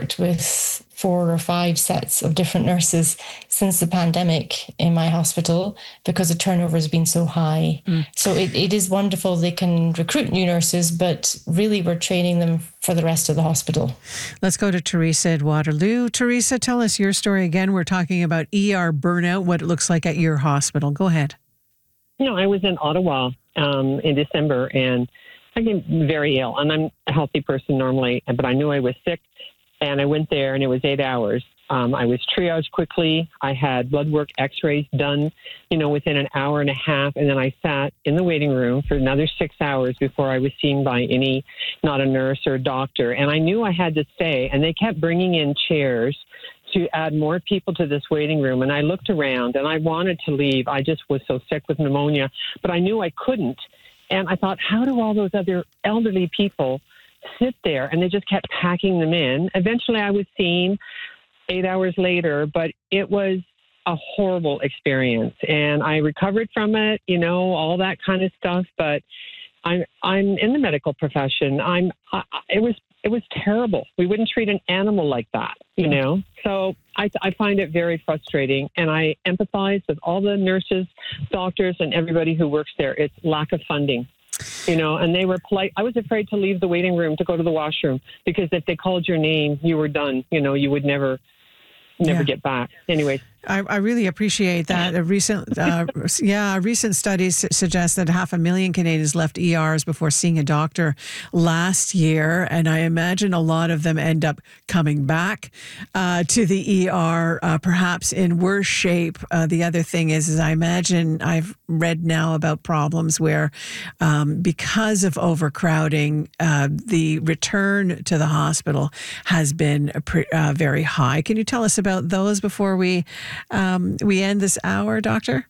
worked with 4 or 5 sets of different nurses since the pandemic in my hospital because the turnover has been so high. So it is wonderful they can recruit new nurses, but really we're training them for the rest of the hospital. Let's go to Teresa at Waterloo. Teresa, tell us your story again. We're talking about ER burnout, what it looks like at your hospital. Go ahead. I was in Ottawa in December, and I became very ill. And I'm a healthy person normally, but I knew I was sick. And I went there, and it was 8 hours. I was triaged quickly. I had blood work, x-rays done, within an hour and a half. And then I sat in the waiting room for another 6 hours before I was seen by not a nurse or a doctor. And I knew I had to stay. And they kept bringing in chairs to add more people to this waiting room. And I looked around, and I wanted to leave. I just was so sick with pneumonia, but I knew I couldn't. And I thought, how do all those other elderly people sit there? And they just kept packing them in. Eventually I was seen 8 hours later, but it was a horrible experience. And I recovered from it, all that kind of stuff. But I'm in the medical profession. It was terrible. We wouldn't treat an animal like that, So I find it very frustrating. And I empathize with all the nurses, doctors, and everybody who works there. It's lack of funding. And they were polite. I was afraid to leave the waiting room to go to the washroom because if they called your name, you were done. You would never get back. Anyways. I really appreciate that. A recent study suggests that 500,000 Canadians left ERs before seeing a doctor last year, and I imagine a lot of them end up coming back to the ER, perhaps in worse shape. The other thing is I imagine I've read now about problems where, because of overcrowding, the return to the hospital has been very high. Can you tell us about those before we end this hour, Doctor?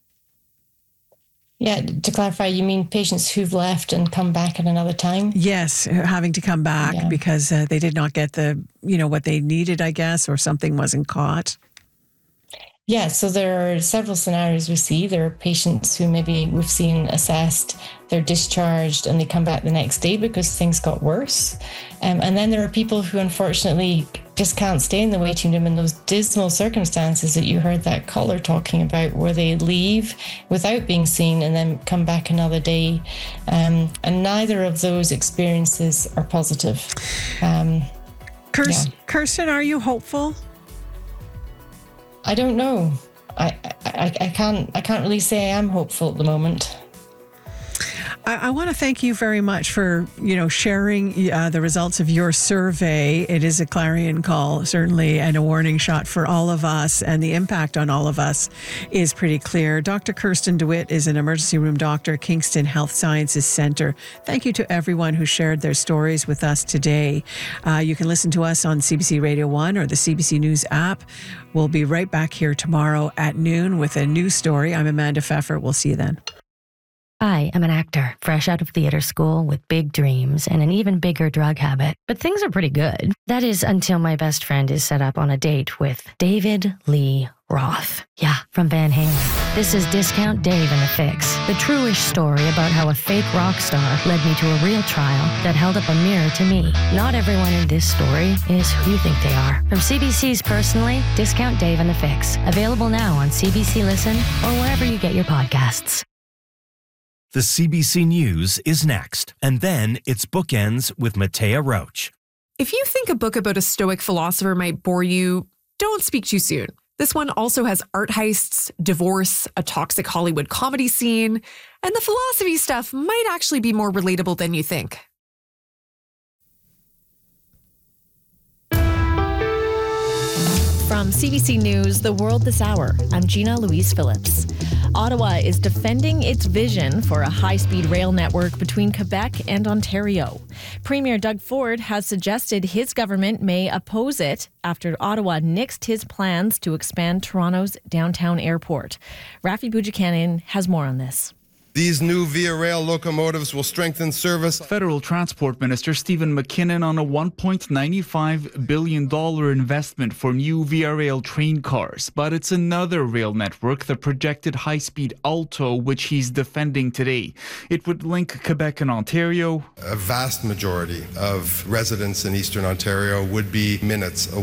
Yeah, to clarify, you mean patients who've left and come back at another time? Yes, having to come back because they did not get what they needed, I guess, or something wasn't caught. Yeah, so there are several scenarios we see. There are patients who maybe we've seen assessed, they're discharged and they come back the next day because things got worse. And then there are people who unfortunately just can't stay in the waiting room in those dismal circumstances that you heard that caller talking about, where they leave without being seen and then come back another day. And neither of those experiences are positive. Kirsten, are you hopeful? I don't know. I can't really say I am hopeful at the moment. I want to thank you very much for, sharing the results of your survey. It is a clarion call, certainly, and a warning shot for all of us, and the impact on all of us is pretty clear. Dr. Kirsten DeWitt is an emergency room doctor at Kingston Health Sciences Centre. Thank you to everyone who shared their stories with us today. You can listen to us on CBC Radio 1 or the CBC News app. We'll be right back here tomorrow at noon with a new story. I'm Amanda Pfeffer. We'll see you then. I am an actor, fresh out of theater school with big dreams and an even bigger drug habit. But things are pretty good. That is until my best friend is set up on a date with David Lee Roth. Yeah, from Van Halen. This is Discount Dave and the Fix, the true-ish story about how a fake rock star led me to a real trial that held up a mirror to me. Not everyone in this story is who you think they are. From CBC's Personally, Discount Dave and the Fix. Available now on CBC Listen or wherever you get your podcasts. The CBC News is next, and then it's Bookends with Matea Roach. If you think a book about a Stoic philosopher might bore you, don't speak too soon. This one also has art heists, divorce, a toxic Hollywood comedy scene, and the philosophy stuff might actually be more relatable than you think. From CBC News, The World This Hour, I'm Gina Louise Phillips. Ottawa is defending its vision for a high-speed rail network between Quebec and Ontario. Premier Doug Ford has suggested his government may oppose it after Ottawa nixed his plans to expand Toronto's downtown airport. Rafi Boudjikanan has more on this. These new Via Rail locomotives will strengthen service. Federal Transport Minister Stephen McKinnon on a $1.95 billion investment for new Via Rail train cars. But it's another rail network, the projected high-speed Alto, which he's defending today. It would link Quebec and Ontario. A vast majority of residents in Eastern Ontario would be minutes away